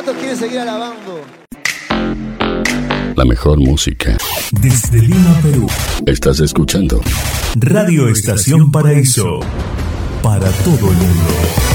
¿Cuántos quieren seguir alabando? La mejor música. Desde Lima, Perú. Estás escuchando Radio Estación Paraíso. Para todo el mundo.